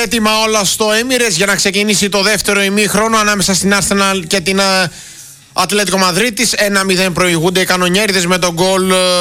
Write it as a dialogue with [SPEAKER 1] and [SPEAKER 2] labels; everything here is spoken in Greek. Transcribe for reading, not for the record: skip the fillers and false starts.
[SPEAKER 1] έτοιμα όλα στο Emirates για να ξεκινήσει το δεύτερο ημίχρονο ανάμεσα στην Arsenal και την Ατλέτικο Μαδρίτης. 1-0 προηγούνται οι κανονιέριδες με τον γκολ